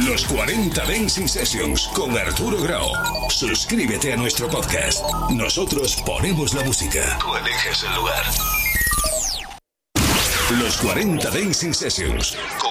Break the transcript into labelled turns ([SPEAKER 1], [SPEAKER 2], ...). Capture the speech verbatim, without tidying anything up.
[SPEAKER 1] Los cuarenta Dancing Sessions con Arturo Grau. Suscríbete a nuestro podcast. Nosotros ponemos la música. Tú eliges el lugar. Los cuarenta Dancing Sessions con